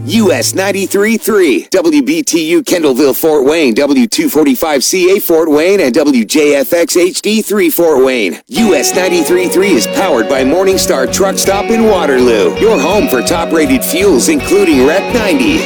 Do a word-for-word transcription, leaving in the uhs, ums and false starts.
U S ninety-three point three, W B T U Kendallville, Fort Wayne, W two forty-five C A Fort Wayne, and W J F X H D three Fort Wayne. U S ninety-three point three is powered by Morningstar Truck Stop in Waterloo, your home for top-rated fuels, including Rep ninety.